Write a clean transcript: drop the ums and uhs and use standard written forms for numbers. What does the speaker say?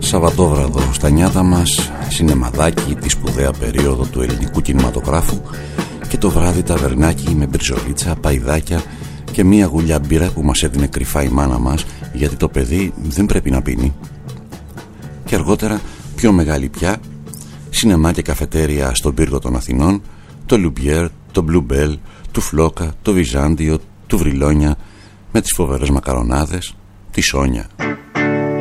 Σαββατόβραδο στα νιάτα μας, σινεμαδάκι τη σπουδαία περίοδο του ελληνικού κινηματογράφου και το βράδυ ταβερνάκι με μπριζολίτσα, παϊδάκια και μία γουλιά μπύρα που μας έδινε κρυφά η μάνα μας, γιατί το παιδί δεν πρέπει να πίνει. Και αργότερα, πιο μεγάλη πια, σινεμά και καφετέρια στον πύργο των Αθηνών, το Λουμπιέρ, το Μπλουμπέλ, του Φλόκα, το Βυζάντιο, του Βρυλόνια, με τις φοβερές μακαρονάδες, τη Σόνια.